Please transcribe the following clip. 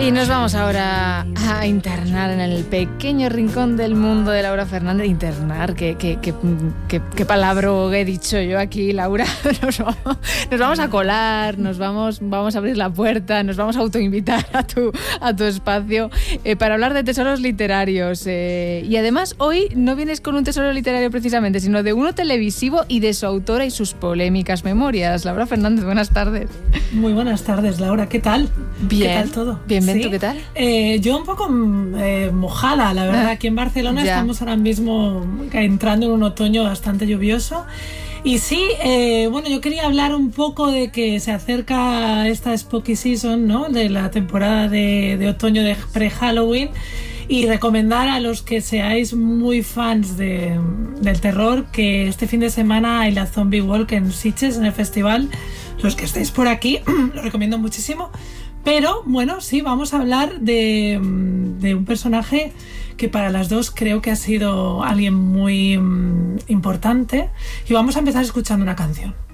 Y nos vamos ahora a internar en el pequeño rincón del mundo de Laura Fernández. Internar, qué palabra he dicho yo aquí, Laura. Nos vamos a colar, vamos a abrir la puerta, nos vamos a autoinvitar a tu espacio para hablar de tesoros literarios. Y además hoy no vienes con un tesoro literario precisamente, sino de uno televisivo y de su autora y sus polémicas memorias. Laura Fernández, buenas tardes. Muy buenas tardes, Laura. ¿Qué tal? Bien. ¿Qué tal todo? Bien, ¿Sí? ¿Tú qué tal? Yo un poco mojada, la verdad. Aquí en Barcelona estamos ahora mismo entrando en un otoño bastante lluvioso. Y sí, bueno, yo quería hablar un poco de que se acerca esta Spooky Season, ¿no? De la temporada de otoño de pre-Halloween. Y recomendar a los que seáis muy fans del terror que este fin de semana hay la Zombie Walk en Sitges, en el festival. Los que estéis por aquí, lo recomiendo muchísimo. Pero bueno, sí, vamos a hablar de un personaje que para las dos creo que ha sido alguien muy importante. Y vamos a empezar escuchando una canción.